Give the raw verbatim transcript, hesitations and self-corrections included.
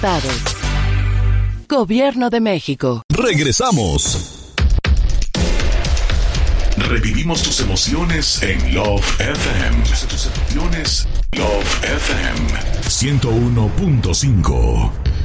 conectados. Gobierno de México. Regresamos. Revivimos tus emociones en Love F M. Tus emociones, Love F M ciento uno punto cinco.